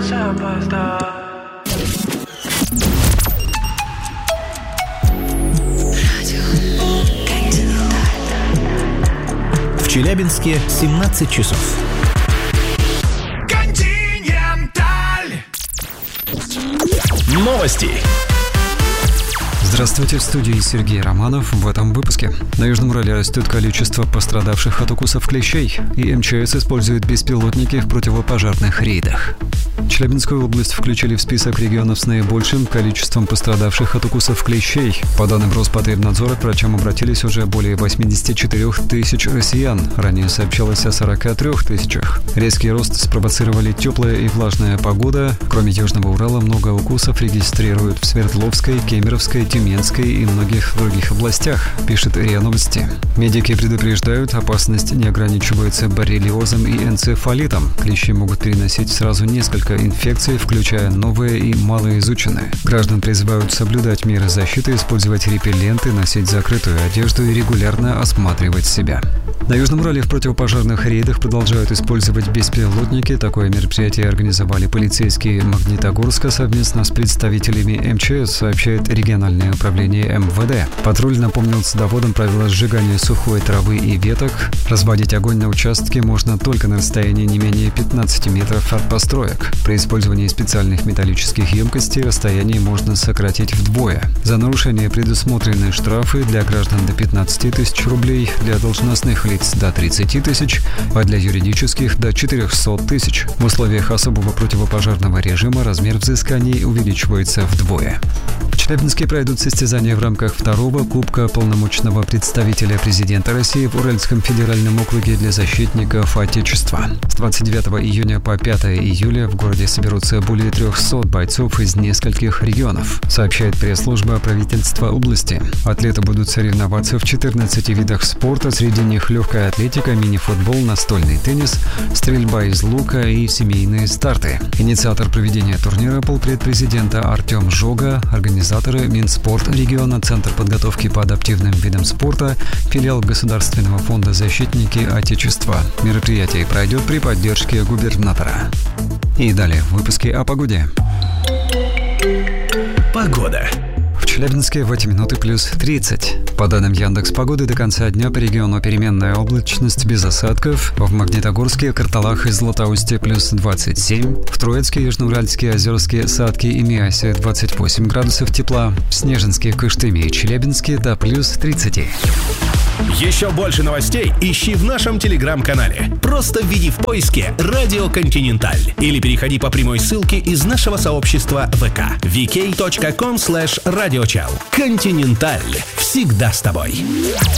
боялся опоздать. В Челябинске 17 часов. Континенталь. Новости. Здравствуйте, в студии Сергей Романов. В этом выпуске. На Южном Урале растет количество пострадавших от укусов клещей, и МЧС использует беспилотники в противопожарных рейдах. Челябинскую область включили в список регионов с наибольшим количеством пострадавших от укусов клещей. По данным Роспотребнадзора, к врачам обратились уже более 84 тысяч россиян. Ранее сообщалось о 43 тысячах. Резкий рост спровоцировали теплая и влажная погода. Кроме Южного Урала, много укусов регистрируют в Свердловской, Кемеровской, Тюменской и многих других областях, пишет РИА Новости. Медики предупреждают, опасность не ограничивается боррелиозом и энцефалитом. Клещи могут переносить сразу несколько инфекций, включая новые и малоизученные. Граждан призывают соблюдать меры защиты, использовать репелленты, носить закрытую одежду и регулярно осматривать себя. На Южном Урале в противопожарных рейдах продолжают использовать беспилотники. Такое мероприятие организовали полицейские Магнитогорска совместно с представителями МЧС, сообщает региональное управление МВД. Патруль напомнил садоводам правила сжигания сухой травы и веток. Разводить огонь на участке можно только на расстоянии не менее 15 метров от построек. При использовании специальных металлических емкостей расстояние можно сократить вдвое. За нарушение предусмотрены штрафы для граждан до 15 тысяч рублей, для должностных лиц до 30 тысяч, а для юридических до 400 тысяч. В условиях особого противопожарного режима размер взысканий увеличивается вдвое. В Челябинске пройдут состязания в рамках второго Кубка полномочного представителя президента России в Уральском федеральном округе для защитников Отечества. С 29 июня по 5 июля в городе соберутся более 300 бойцов из нескольких регионов, сообщает пресс-служба правительства области. Атлеты будут соревноваться в 14 видах спорта, среди них легкая атлетика, мини-футбол, настольный теннис, стрельба из лука и семейные старты. Инициатор проведения турнира — полпред президента Артем Жога, организаторы Минспорт региона, Центр подготовки по адаптивным видам спорта, филиал Государственного фонда «Защитники Отечества». Мероприятие пройдет при поддержке губернатора. И далее в выпуске о погоде. Погода. В Челябинске в эти минуты плюс 30. По данным Яндекс.Погоды, до конца дня по региону переменная облачность без осадков. В Магнитогорске, Карталах и Златоусте плюс 27. В Троицке, Южноуральске, Озерске, Садке и Миасе 28 градусов тепла. В Снежинске, Кыштыме и Челябинске до плюс 30. Еще больше новостей ищи в нашем телеграм-канале. Просто введи в поиске «Радио Континенталь» или переходи по прямой ссылке из нашего сообщества ВК vk.com/radiochal. Континенталь. Всегда с тобой.